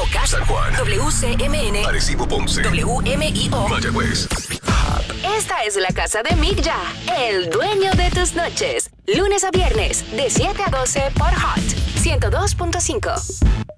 Moca, San Juan, WCMN, Arecibo, Ponce, WMIO, Mayagüez. Esta es la casa de Migya, el dueño de tus noches. Lunes a viernes, de 7 a 12 por Hot 102.5.